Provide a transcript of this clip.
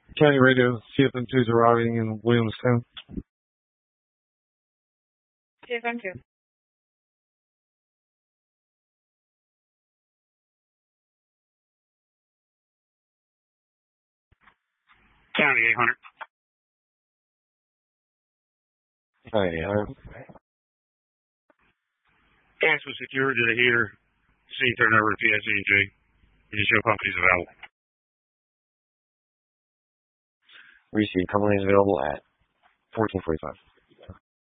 County radio, CFM2's arriving in Williamstown. CFM2. County 800. County 800. Gas was secured to the heater. Scene turned over to PSE&G. You just show companies available. Receive companies available at 14:45.